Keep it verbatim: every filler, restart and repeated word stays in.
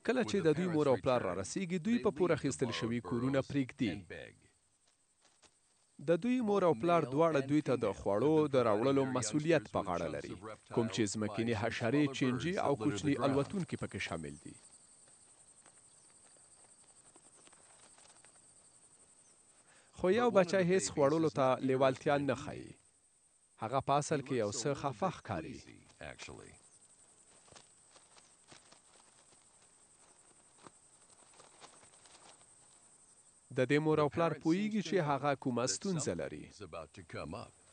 کله چې د دوی مور او پلار را رسیږي دوی په پور اخیستل شوي کورونه پرېږدي. د دوی مور او پلار دواړه دوی ته د خوړو د راوړلو مسؤلیت په غاړه لري، کوم چې ځمکني حشرې، چینجي او کوچني الوتونکي پکې شامل دي. خو یو بچی هیڅ خوړلو ته لیوالتیا نه ښیي. هغه په اصل کې یو څه خفه ښکاري. د دې مور او پلار پوهیږي چې هغه کومه ستونزه لري.